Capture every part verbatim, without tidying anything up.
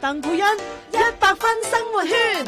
鄧佩欣一百分生活圈。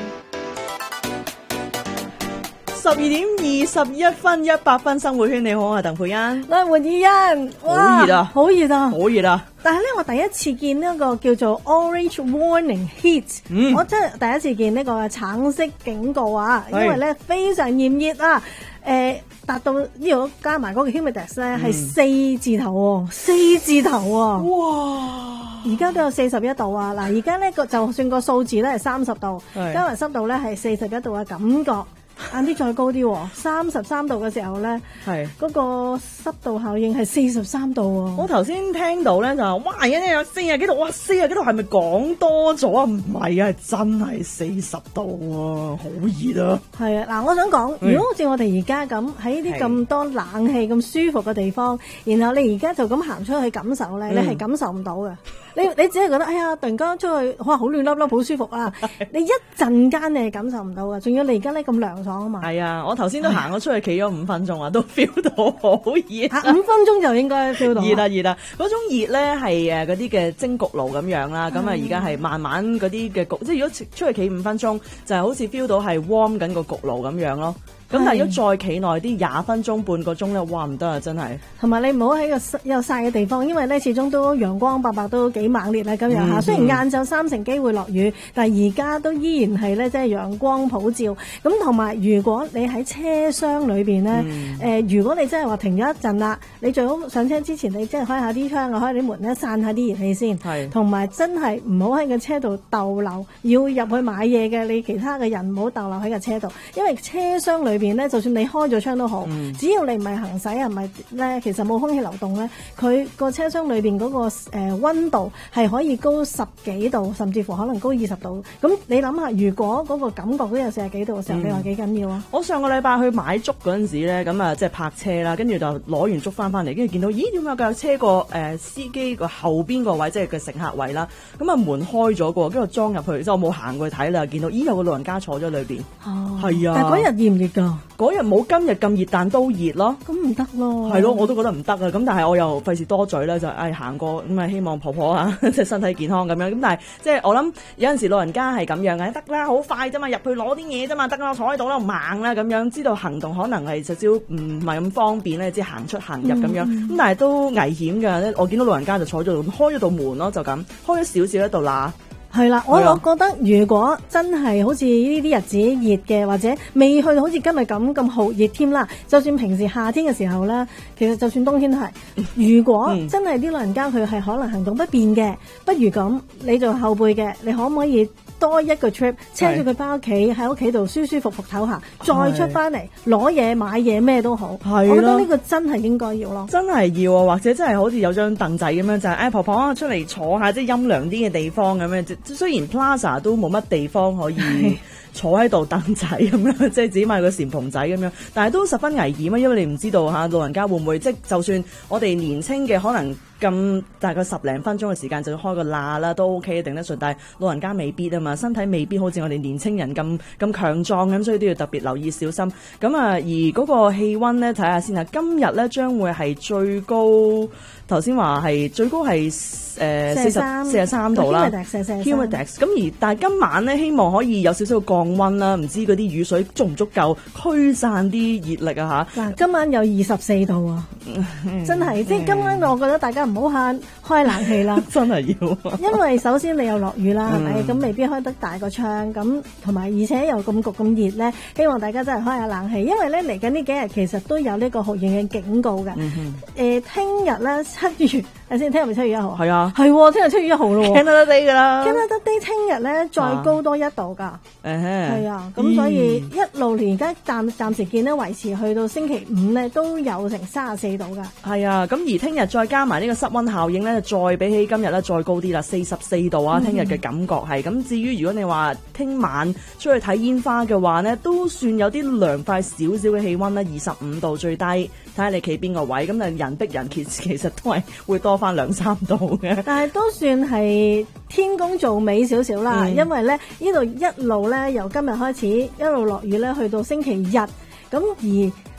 十二點二十一分，一百分生活圈，你好，我係鄧佩欣。 我係換意欣， 好熱啊， 好熱啊， 好熱啊！ 但係咧，我第一次見呢個叫做 Orange Warning Heat，、嗯、我真係第一次見呢個橙色警告啊，因為咧非常炎熱啊，誒、呃、達到呢度加埋嗰個 Humidex 咧係四字頭喎、啊，四字頭喎、啊， 哇！ 而家都有四十一度啊！嗱，而家呢個就算個數字咧係三十度，加埋濕度咧係四十一度嘅感覺。晏啲再高啲喎，三十三度嘅時候咧，係嗰、那個濕度效應係四十三度喎。 我頭先聽到咧就話，哇！而家有四十幾度，哇！四十幾度係咪講多咗啊？唔係啊，係真係四十度啊，好熱啊！ 係啊，嗱，我想講，如果好似我哋而家咁喺啲咁多冷氣咁舒服嘅地方，然後你而家就咁行出去感受咧，你係感受唔到嘅。你你只係覺得，哎呀，突然間出去，哇，好暖粒粒，好舒服啊！你一陣間你係感受唔到嘅，仲要你而家咧咁涼爽啊嘛。 係啊，我頭先都行咗出去企咗五分鐘啊，都 feel 到好熱。 啊，五分鐘就應該 feel 到。 熱啦熱啦，嗰種熱咧係誒嗰啲嘅蒸焗爐咁樣啦，咁啊而家係慢慢嗰啲嘅焗，即係如果出去企五分鐘，就係好似 feel 到係 warm 緊個焗爐咁樣咯。咁但係如果再企耐啲，廿分鐘半個鐘咧，哇唔得啊，真係。同埋你唔好喺個有曬嘅地方，因為咧始終都陽光白白都幾猛烈啦咁樣嚇。雖然晏晝三成機會落雨，但係而家都依然係咧即係陽光普照。咁同埋如果你喺車廂裏邊咧，誒、嗯呃、如果你真係話停咗一陣啦，你最好上車之前你即係開下啲窗啊，開啲門咧散下啲熱氣先。係。同埋真係唔好喺個車度逗留，要入去買嘢嘅你其他嘅人唔好逗留喺個車度，因為車廂裏邊咧，就算你開咗窗都好，嗯、只要你唔係行駛啊，唔係咧，其實冇空氣流動咧，佢個車廂裏邊嗰個誒溫度係可以高十幾度，甚至乎可能高二十度。咁你諗下，如果嗰個感覺都有四十幾度嘅時候，嗯、你話幾緊要啊？ 我上個禮拜去買粥嗰陣時咧，咁啊即係泊車啦，跟住就攞完粥翻翻嚟，跟住見到咦點解架車個誒、呃、司機個後邊個位，即係個乘客位啦，咁啊門開咗個，跟住裝入去，即係我冇行過去睇啦，見到咦有個老人家坐咗裏邊，係、哦、啊， 但係嗰日熱唔熱㗎？ 嗰日冇今日咁熱，但都熱咯。 咁唔得咯。係咯，我都覺得唔得啊。咁但係我又費事多嘴啦，就唉行過咁啊，希望婆婆啊即係身體健康咁樣。咁但係即係我諗有陣時老人家係咁樣嘅，得啦，好快啫嘛，入去攞啲嘢啫嘛，得啦，坐喺度啦，猛啦咁樣，知道行動可能係少少唔係咁方便咧，即係行出行入咁樣。咁、嗯、但係都危險㗎。我見到老人家就坐咗度，開咗道門咯，就咁開咗少少喺度啦。 係啦，我我覺得如果真係好似呢啲日子熱嘅，或者未去到好似今日咁咁酷熱添啦，就算平時夏天嘅時候咧，其實就算冬天都係。如果真係啲老人家佢係可能行動不便嘅，不如咁你做後輩嘅，你可唔可以多一個 trip 車住佢翻屋企，喺屋企度舒舒服服唞下，再出翻嚟攞嘢買嘢咩都好。係，我覺得呢個真係應該要咯。 真係要啊，或者真係好似有張凳仔咁樣，就係、是、誒婆婆出嚟坐下，即係陰涼啲嘅地方咁樣。雖然 Plaza 都冇乜地方可以坐喺度凳仔咁樣，即係只買個禪蓬仔咁樣，但係都十分危險啊！因為你唔知道嚇老人家會唔會，即係就算我哋年青嘅可能咁大概十零分鐘嘅時間就要開個罅啦，都 OK 頂得順，但係老人家未必啊嘛，身體未必好似我哋年青人咁咁強壯咁，所以都要特別留意小心。咁啊，而嗰個氣溫咧睇下先啊，今日咧將會係最高，頭先話係最高係誒四十四十三度啦 Humidex 咁而但係今晚咧希望可以有少少降溫啦，唔知嗰啲雨水足唔足夠驅散啲熱力啊嚇。 嗱，今晚有二十四度啊，真係即係今晚我覺得大家唔好慳開冷氣啦， 真係要。 因為首先你又落雨啦，係咪？咁未必開得大個窗，咁同埋而且又咁焗咁熱咧，希望大家真係開下冷氣，因為咧嚟緊呢幾日其實都有呢個酷熱嘅警告嘅。誒、嗯，聽日咧七月，誒先，聽日咪七月一號？係啊，係，聽日七月一號咯。Canada Day 噶啦 ，Canada Day 聽日咧再高多一度噶。誒，係啊，咁所以一路連而家暫暫時見咧維持去到星期五咧都有成三十四度噶。係啊， 咁而聽日再加埋呢個濕溫效應咧，再比起今日咧再高啲啦，四十四度啊！聽日嘅感覺係咁。至於如果你話聽晚出去睇煙花嘅話呢，都算有啲涼快少少嘅氣溫啦，二十五度最低，睇下你企邊個位。咁啊人逼人其實其實都係會多翻兩三度嘅， 但係都算係天公造美少少啦。嗯、因為咧呢度一路咧由今日開始一路落雨咧，去到星期日咁而。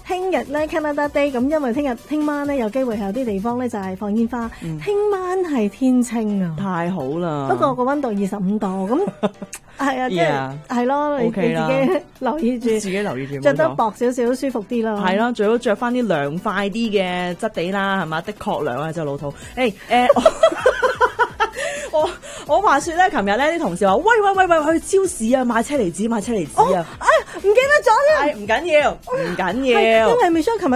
聽日咧 Canada Day， 咁因為聽日聽晚咧有機會係有啲地方咧就係放煙花，聽、嗯、晚係天清啊， 太好啦！ 不過個溫度二十五度，咁係啊，即係係咯，你你自己留意住，自己留意住， 着得薄少少舒服啲咯。 係咯，最好着翻啲涼快啲嘅質地啦，係嘛？的確涼啊，就老土。誒、欸、誒。欸我我話說咧，琴日咧啲同事話，喂喂喂喂，去超市啊，買車厘子，買車厘子啊！ 哎，唔記得咗添。 係唔緊要，唔緊要。 因為 Michelle 琴日